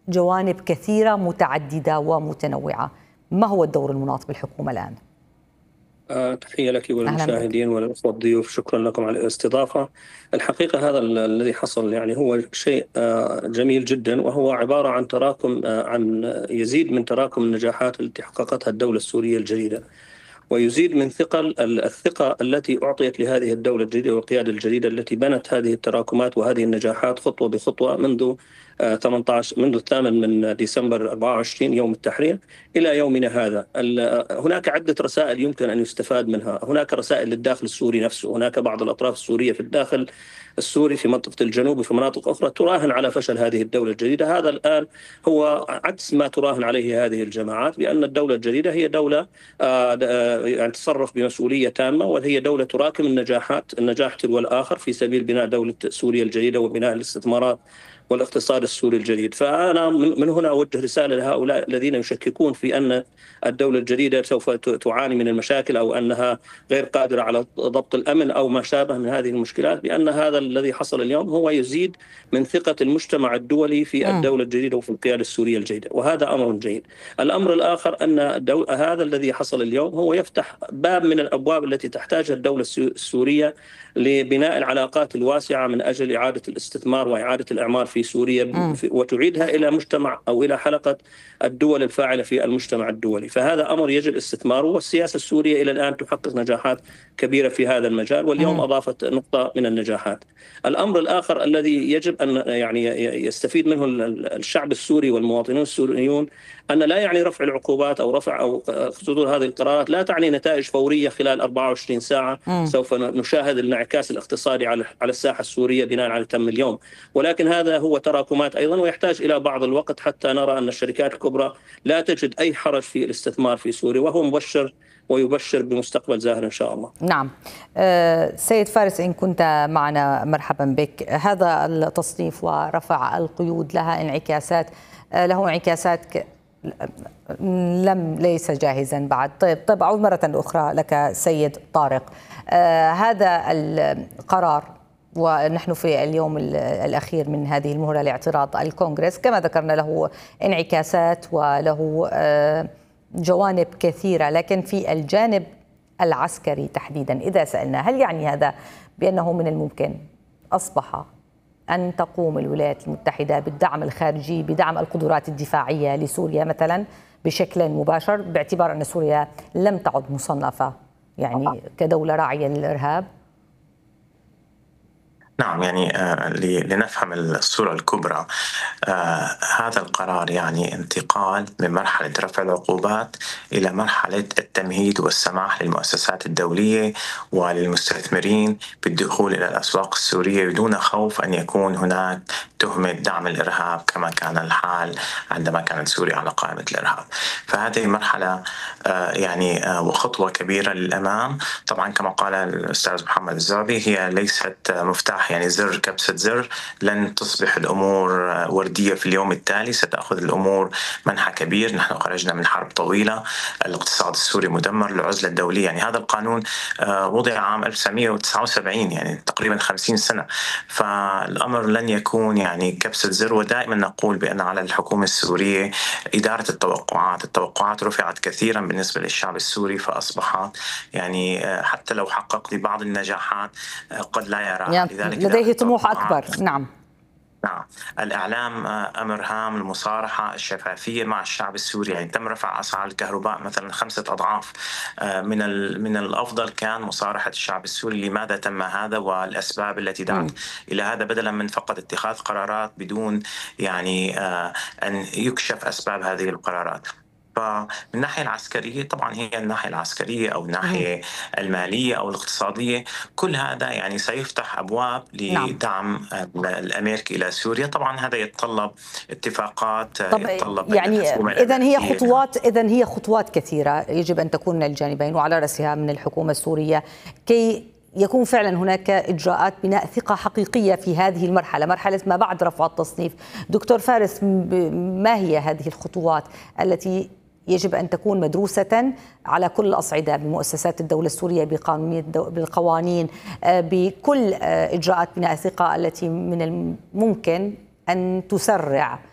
جوانب كثيرة متعددة ومتنوعة. ما هو الدور المناط بالحكومة الآن؟ تحية لك وللمشاهدين والأخوة الضيوف، شكرا لكم على الاستضافة. الحقيقة هذا الذي حصل يعني هو شيء جميل جدا، وهو عبارة عن تراكم عن يزيد من تراكم النجاحات التي حققتها الدولة السورية الجديدة، ويزيد من ثقل الثقة التي أعطيت لهذه الدولة الجديدة والقيادة الجديدة التي بنت هذه التراكمات وهذه النجاحات خطوة بخطوة منذ 18 منذ 8 ديسمبر 24 يوم التحرير إلى يومنا هذا. هناك عدة رسائل يمكن أن يستفاد منها. هناك رسائل للداخل السوري نفسه، هناك بعض الأطراف السورية في الداخل السوري في منطقة الجنوب وفي مناطق أخرى تراهن على فشل هذه الدولة الجديدة. هذا الآن هو عكس ما تراهن عليه هذه الجماعات، بأن الدولة الجديدة هي دولة يعني تتصرف بمسؤولية تامة، وهي دولة تراكم النجاح تلو الآخر في سبيل بناء دولة سوريا الجديدة وبناء الاستثمارات والاقتصاد السوري الجديد. فأنا من هنا أوجه رسالة لهؤلاء الذين يشككون في أن الدولة الجديدة سوف تعاني من المشاكل أو أنها غير قادرة على ضبط الأمن أو ما شابه من هذه المشكلات، بأن هذا الذي حصل اليوم هو يزيد من ثقة المجتمع الدولي في الدولة الجديدة وفي القيادة السورية الجديدة، وهذا أمر جيد. الأمر الآخر أن هذا الذي حصل اليوم هو يفتح باب من الأبواب التي تحتاجها الدولة السورية لبناء العلاقات الواسعة من أجل إعادة الاستثمار وإعادة الإعمار في سوريا وتعيدها إلى مجتمع أو إلى حلقة الدول الفاعلة في المجتمع الدولي. فهذا أمر يجب استثماره، والسياسة السورية إلى الآن تحقق نجاحات كبيرة في هذا المجال، واليوم أضافت نقطة من النجاحات. الأمر الآخر الذي يجب أن يعني يستفيد منه الشعب السوري والمواطنون السوريون أن لا يعني رفع العقوبات أو رفع أو صدور هذه القرارات لا تعني نتائج فورية خلال 24 ساعة. سوف نشاهد الانعكاس الاقتصادي على الساحة السورية بناء على تم اليوم، ولكن هذا هو تراكمات أيضا، ويحتاج إلى بعض الوقت حتى نرى أن الشركات الكبرى لا تجد أي حرج في الاستثمار في سوريا، وهو مبشر ويبشر بمستقبل زاهر إن شاء الله. نعم. سيد فارس، إن كنت معنا مرحبا بك. هذا التصنيف ورفع القيود له انعكاسات ليس جاهزا بعد. طيب أعود مرة أخرى لك سيد طارق. هذا القرار ونحن في اليوم الأخير من هذه المهلة لاعتراض الكونغرس كما ذكرنا له انعكاسات وله جوانب كثيرة، لكن في الجانب العسكري تحديدا إذا سألنا هل يعني هذا بأنه من الممكن أصبح أن تقوم الولايات المتحدة بالدعم الخارجي بدعم القدرات الدفاعية لسوريا مثلا بشكل مباشر، باعتبار أن سوريا لم تعد مصنفة يعني كدولة راعية للإرهاب؟ نعم، يعني لنفهم الصورة الكبرى، هذا القرار يعني انتقال من مرحلة رفع العقوبات إلى مرحلة التمهيد والسماح للمؤسسات الدولية وللمستثمرين بالدخول إلى الأسواق السورية بدون خوف أن يكون هناك تهمة دعم الإرهاب كما كان الحال عندما كانت سوريا على قائمة الإرهاب. فهذه مرحلة يعني وخطوة كبيرة للأمام. طبعا كما قال الأستاذ محمد الزعبي هي ليست مفتاح يعني زر كبسة زر، لن تصبح الأمور وردية في اليوم التالي، ستأخذ الأمور منحى كبير. نحن خرجنا من حرب طويلة، الاقتصاد السوري مدمر، العزلة الدولية، يعني هذا القانون وضع عام 1979 يعني تقريبا 50 سنة. فالأمر لن يكون يعني كبسة زر، ودائما نقول بأن على الحكومة السورية إدارة التوقعات رفعت كثيرا بالنسبة للشعب السوري، فأصبحت يعني حتى لو حقق بعض النجاحات قد لا يراها، يعني لديه طموح أكبر. نعم، الإعلام أمر هام، المصارحة، الشفافية مع الشعب السوري. يعني تم رفع أسعار الكهرباء مثلا 5 أضعاف. من الأفضل كان مصارحة الشعب السوري. لماذا تم هذا والأسباب التي دعت إلى هذا، بدلا من فقط اتخاذ قرارات بدون يعني أن يكشف أسباب هذه القرارات. فمن الناحية العسكرية طبعا هي الناحية العسكرية أو الناحية المالية أو الاقتصادية، كل هذا يعني سيفتح أبواب لدعم الأمريكي إلى سوريا. طبعا هذا يتطلب اتفاقات، يتطلب يعني إذن هي خطوات كثيرة يجب أن تكون من الجانبين وعلى رأسها من الحكومة السورية كي يكون فعلا هناك إجراءات بناء ثقة حقيقية في هذه المرحلة، مرحلة ما بعد رفع التصنيف. دكتور فارس، ما هي هذه الخطوات التي يجب أن تكون مدروسة على كل الأصعدة بمؤسسات الدولة السورية، بالقوانين، بكل إجراءات بناء الثقة التي من الممكن أن تسرع